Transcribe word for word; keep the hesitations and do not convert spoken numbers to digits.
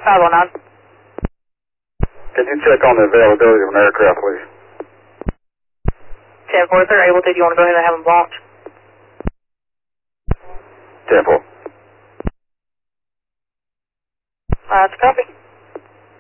five oh nine. Can you check on the availability of an aircraft, please? ten four, if they're able to, do you want to go ahead and have them launch? ten four. Uh, that's a copy.